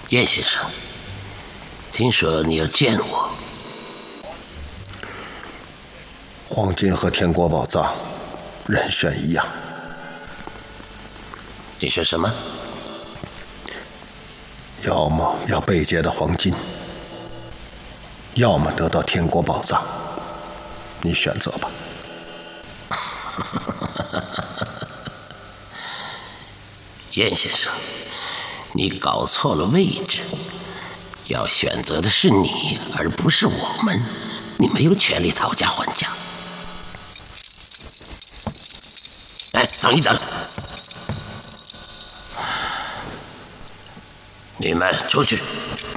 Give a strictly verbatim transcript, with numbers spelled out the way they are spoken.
燕先生，听说你要见我。 黄金和天国宝藏，人选一样。 你说什么？ 要么要被劫的黄金，要么得到天国宝藏，你选择吧。 燕先生，你搞错了位置，要选择的是你，而不是我们。你没有权利讨价还价。哎，等一等，你们出去。